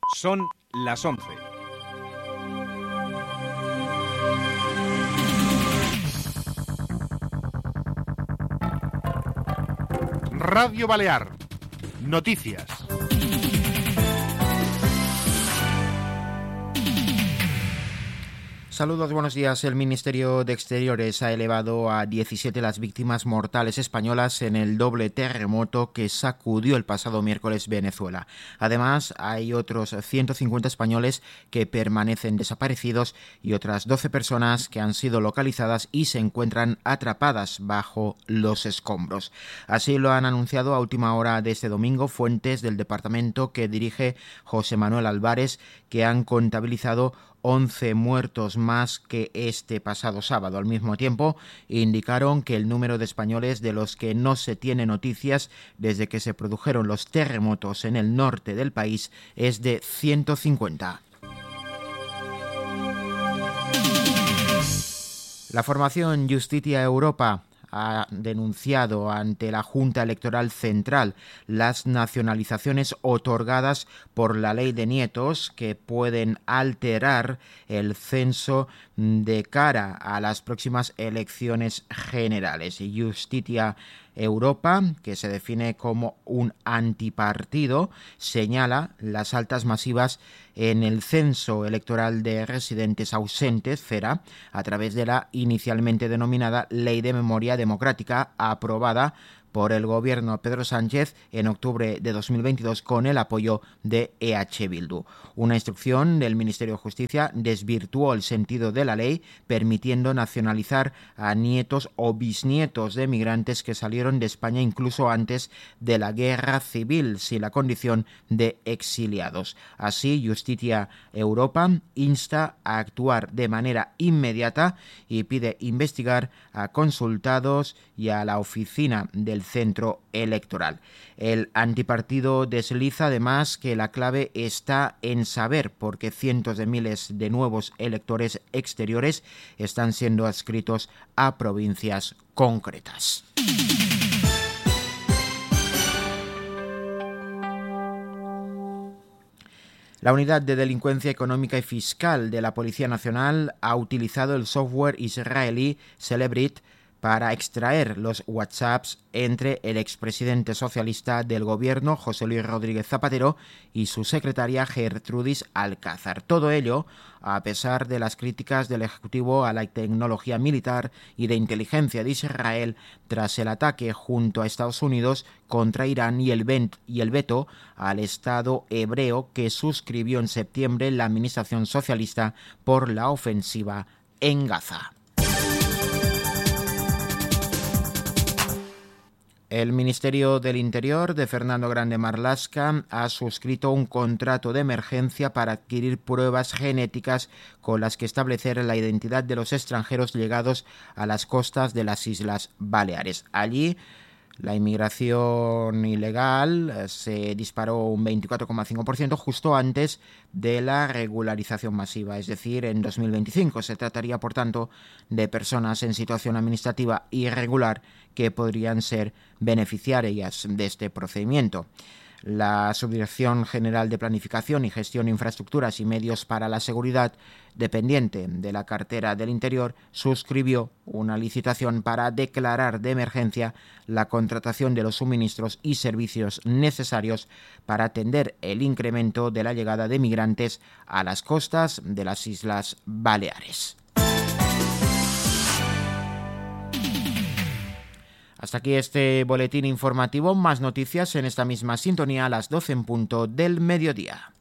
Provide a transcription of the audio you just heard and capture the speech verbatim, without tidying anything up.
Son las once. Radio Balear. Noticias. Saludos, buenos días. El Ministerio de Exteriores ha elevado a diecisiete las víctimas mortales españolas en el doble terremoto que sacudió el pasado miércoles Venezuela. Además, hay otros ciento cincuenta españoles que permanecen desaparecidos y otras doce personas que han sido localizadas y se encuentran atrapadas bajo los escombros. Así lo han anunciado a última hora de este domingo fuentes del departamento que dirige José Manuel Álvarez, que han contabilizado once muertos más que este pasado sábado. Al mismo tiempo, indicaron que el número de españoles de los que no se tiene noticias desde que se produjeron los terremotos en el norte del país es de ciento cincuenta. La formación Justitia Europa ha denunciado ante la Junta Electoral Central las nacionalizaciones otorgadas por la ley de nietos que pueden alterar el censo de cara a las próximas elecciones generales. Justitia Europa, que se define como un antipartido, señala las altas masivas en el censo electoral de residentes ausentes, CERA, a través de la inicialmente denominada Ley de Memoria Democrática, aprobada por el gobierno de Pedro Sánchez en octubre de dos mil veintidós con el apoyo de E H Bildu. Una instrucción del Ministerio de Justicia desvirtuó el sentido de la ley, permitiendo nacionalizar a nietos o bisnietos de migrantes que salieron de España incluso antes de la guerra civil, sin la condición de exiliados. Así, Justitia Europa insta a actuar de manera inmediata y pide investigar a consultados y a la oficina del centro electoral. El antipartido desliza además que la clave está en saber por qué cientos de miles de nuevos electores exteriores están siendo adscritos a provincias concretas. La Unidad de Delincuencia Económica y Fiscal de la Policía Nacional ha utilizado el software israelí Celebrit para extraer los WhatsApps entre el expresidente socialista del gobierno, José Luis Rodríguez Zapatero, y su secretaria Gertrudis Alcázar. Todo ello a pesar de las críticas del Ejecutivo a la tecnología militar y de inteligencia de Israel tras el ataque junto a Estados Unidos contra Irán y el, vent- y el veto al Estado hebreo que suscribió en septiembre la administración socialista por la ofensiva en Gaza. El Ministerio del Interior de Fernando Grande Marlaska ha suscrito un contrato de emergencia para adquirir pruebas genéticas con las que establecer la identidad de los extranjeros llegados a las costas de las Islas Baleares. Allí, la inmigración ilegal se disparó un veinticuatro coma cinco por ciento justo antes de la regularización masiva, es decir, en dos mil veinticinco. Se trataría, por tanto, de personas en situación administrativa irregular que podrían ser beneficiarias de este procedimiento. La Subdirección General de Planificación y Gestión de Infraestructuras y Medios para la Seguridad, dependiente de la cartera del Interior, suscribió una licitación para declarar de emergencia la contratación de los suministros y servicios necesarios para atender el incremento de la llegada de migrantes a las costas de las Islas Baleares. Hasta aquí este boletín informativo. Más noticias en esta misma sintonía a las doce en punto del mediodía.